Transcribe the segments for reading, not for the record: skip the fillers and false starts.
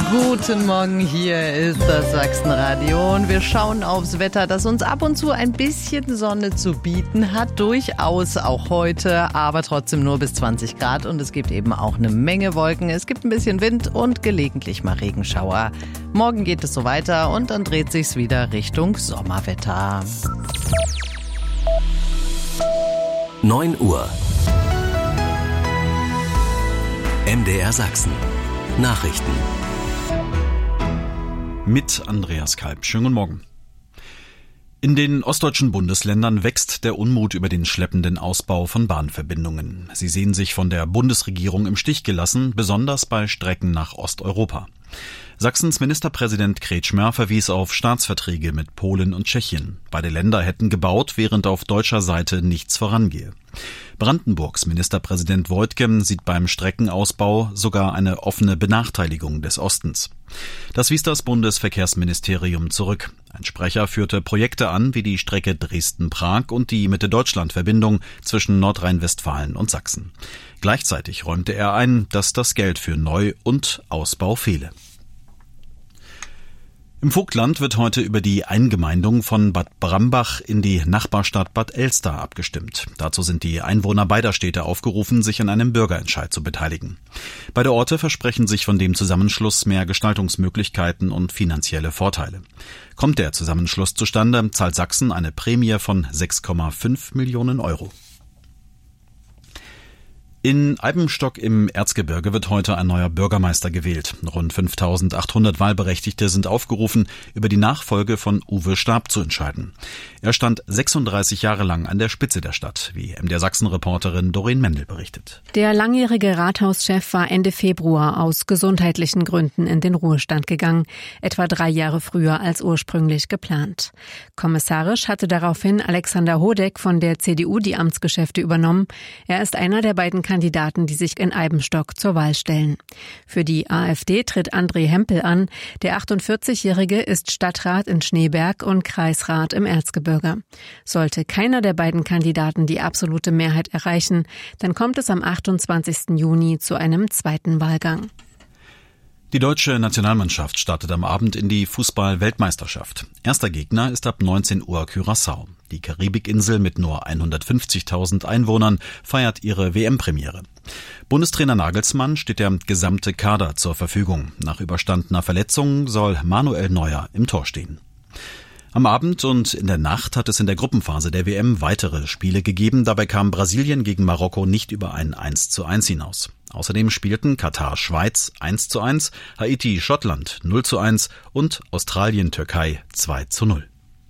Guten Morgen, hier ist das Sachsenradio und wir schauen aufs Wetter, das uns ab und zu ein bisschen Sonne zu bieten hat. Durchaus auch heute, aber trotzdem nur bis 20 Grad und es gibt eben auch eine Menge Wolken. Es gibt ein bisschen Wind und gelegentlich mal Regenschauer. Morgen geht es so weiter und dann dreht sich's wieder Richtung Sommerwetter. 9 Uhr. MDR Sachsen. Nachrichten. Mit Andreas Kalb. Schönen guten Morgen. In den ostdeutschen Bundesländern wächst der Unmut über den schleppenden Ausbau von Bahnverbindungen. Sie sehen sich von der Bundesregierung im Stich gelassen, besonders bei Strecken nach Osteuropa. Sachsens Ministerpräsident Kretschmer verwies auf Staatsverträge mit Polen und Tschechien. Beide Länder hätten gebaut, während auf deutscher Seite nichts vorangehe. Brandenburgs Ministerpräsident Woidke sieht beim Streckenausbau sogar eine offene Benachteiligung des Ostens. Das wies das Bundesverkehrsministerium zurück. Ein Sprecher führte Projekte an, wie die Strecke Dresden-Prag und die Mitte-Deutschland-Verbindung zwischen Nordrhein-Westfalen und Sachsen. Gleichzeitig räumte er ein, dass das Geld für Neu- und Ausbau fehle. Im Vogtland wird heute über die Eingemeindung von Bad Brambach in die Nachbarstadt Bad Elster abgestimmt. Dazu sind die Einwohner beider Städte aufgerufen, sich an einem Bürgerentscheid zu beteiligen. Beide Orte versprechen sich von dem Zusammenschluss mehr Gestaltungsmöglichkeiten und finanzielle Vorteile. Kommt der Zusammenschluss zustande, zahlt Sachsen eine Prämie von 6,5 Millionen Euro. In Eibenstock im Erzgebirge wird heute ein neuer Bürgermeister gewählt. Rund 5.800 Wahlberechtigte sind aufgerufen, über die Nachfolge von Uwe Stab zu entscheiden. Er stand 36 Jahre lang an der Spitze der Stadt, wie MDR Sachsen-Reporterin Doreen Mendel berichtet. Der langjährige Rathauschef war Ende Februar aus gesundheitlichen Gründen in den Ruhestand gegangen, etwa 3 Jahre früher als ursprünglich geplant. Kommissarisch hatte daraufhin Alexander Hodeck von der CDU die Amtsgeschäfte übernommen. Er ist einer der beiden Kandidaten, die sich in Eibenstock zur Wahl stellen. Für die AfD tritt André Hempel an. Der 48-Jährige ist Stadtrat in Schneeberg und Kreisrat im Erzgebirge. Sollte keiner der beiden Kandidaten die absolute Mehrheit erreichen, dann kommt es am 28. Juni zu einem zweiten Wahlgang. Die deutsche Nationalmannschaft startet am Abend in die Fußball-Weltmeisterschaft. Erster Gegner ist ab 19 Uhr Curaçao. Die Karibikinsel mit nur 150.000 Einwohnern feiert ihre WM-Premiere. Bundestrainer Nagelsmann steht der gesamte Kader zur Verfügung. Nach überstandener Verletzung soll Manuel Neuer im Tor stehen. Am Abend und in der Nacht hat es in der Gruppenphase der WM weitere Spiele gegeben. Dabei kam Brasilien gegen Marokko nicht über ein 1:1 hinaus. Außerdem spielten Katar-Schweiz 1:1, Haiti-Schottland 0:1 und Australien-Türkei 2:0.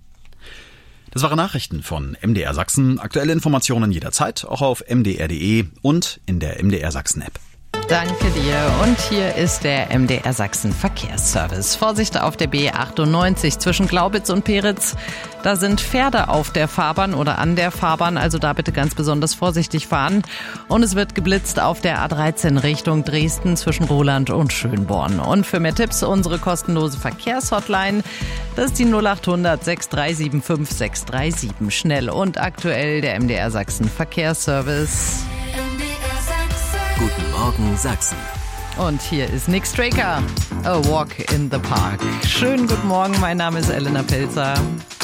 Das waren Nachrichten von MDR Sachsen. Aktuelle Informationen jederzeit, auch auf mdr.de und in der MDR Sachsen-App. Danke dir. Und hier ist der MDR Sachsen Verkehrsservice. Vorsicht auf der B98 zwischen Glaubitz und Peritz. Da sind Pferde auf der Fahrbahn oder an der Fahrbahn, also da bitte ganz besonders vorsichtig fahren. Und es wird geblitzt auf der A13 Richtung Dresden zwischen Roland und Schönborn. Und für mehr Tipps unsere kostenlose Verkehrshotline. Das ist die 0800 6375 637. Schnell und aktuell der MDR Sachsen Verkehrsservice. Guten Morgen Sachsen. Und hier ist Nick Straker, A Walk in the Park. Schönen guten Morgen, mein Name ist Elena Pelzer.